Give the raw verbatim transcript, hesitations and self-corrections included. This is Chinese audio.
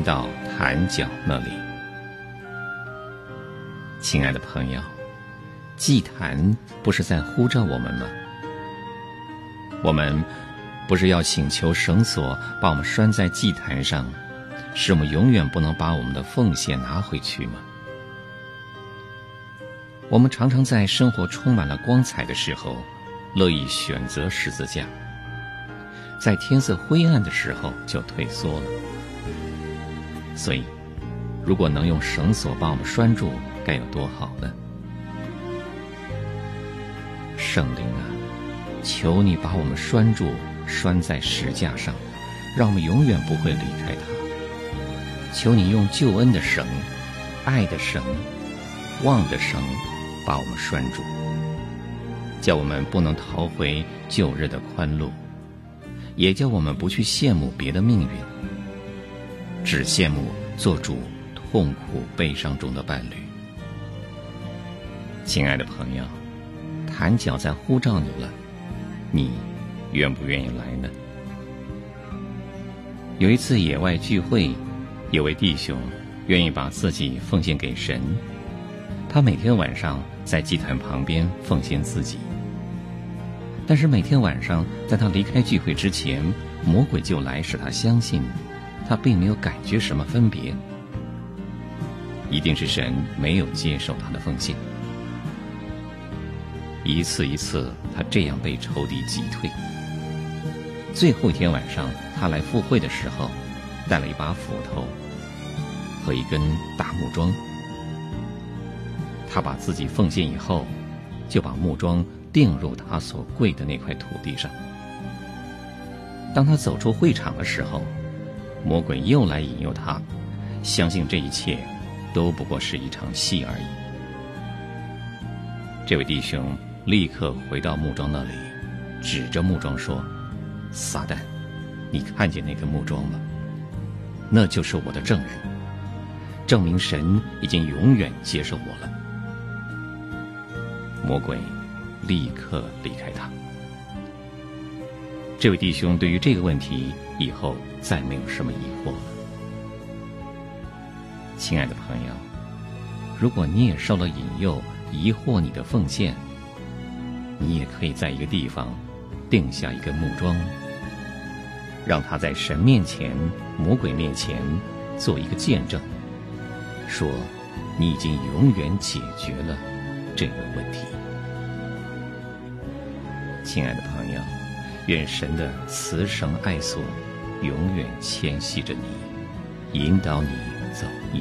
到坛角那里。亲爱的朋友，祭坛不是在呼召我们吗？我们不是要请求绳索把我们拴在祭坛上，使我们永远不能把我们的奉献拿回去吗？我们常常在生活充满了光彩的时候，乐意选择十字架，在天色灰暗的时候就退缩了。所以，如果能用绳索把我们拴住，该有多好呢？圣灵啊，求你把我们拴住，拴在石架上，让我们永远不会离开它。求你用救恩的绳、爱的绳、望的绳把我们拴住，叫我们不能逃回旧日的宽路，也叫我们不去羡慕别的命运，只羡慕做主痛苦悲伤中的伴侣。亲爱的朋友，坛角在呼召你了，你愿不愿意来呢？有一次野外聚会，有位弟兄愿意把自己奉献给神，他每天晚上在祭坛旁边奉献自己。但是每天晚上在他离开聚会之前，魔鬼就来使他相信他并没有感觉什么分别，一定是神没有接受他的奉献。一次一次他这样被仇敌击退。最后一天晚上他来赴会的时候，带了一把斧头和一根大木桩。他把自己奉献以后，就把木桩钉入他所跪的那块土地上。当他走出会场的时候，魔鬼又来引诱他，相信这一切都不过是一场戏而已。这位弟兄立刻回到木桩那里，指着木桩说：撒旦，你看见那根木桩吗？那就是我的证人，证明神已经永远接受我了。魔鬼立刻离开他。这位弟兄对于这个问题以后再没有什么疑惑了。亲爱的朋友，如果你也受了引诱，疑惑你的奉献，你也可以在一个地方定下一根木桩，让他在神面前、魔鬼面前做一个见证，说你已经永远解决了这个问题。亲爱的朋友，愿神的慈绳爱索永远牵系着你，引导你走一